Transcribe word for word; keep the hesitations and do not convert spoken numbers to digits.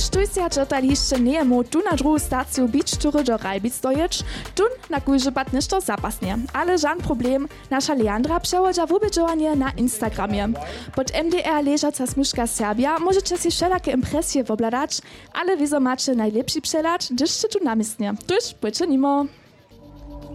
Tuż tuj się czytali jeszcze nie mu tu na drugą stację bić, który do Rajbic dojeć, tu na górze pat ništo zapasnie. Ale żan problem, nasza Leandra przełoża wubydżowanie na Instagramie. Pod M D R leżaca smuszka Serbia możecie się wszelakie impresje wobladać, ale wieso macie najlepszy przelacz, gdyż tu namysnie. Tuż, płycie nimo.